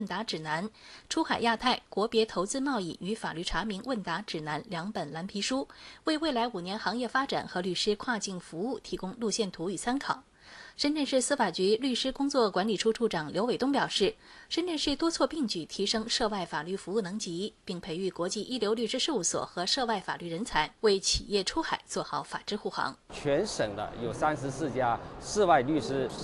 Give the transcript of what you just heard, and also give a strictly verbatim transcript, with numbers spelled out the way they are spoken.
问答指南、出海亚太国别投资贸易与法律查明问答指南两本蓝皮书，为未来五年行业发展和律师跨境服务提供路线图与参考。深圳市司法局律师工作管理处处长刘伟东表示，深圳市多措并举提升涉外法律服务能级，并培育国际一流律师事务所和涉外法律人才，为企业出海做好法治护航。 全省的有三十四家涉外律师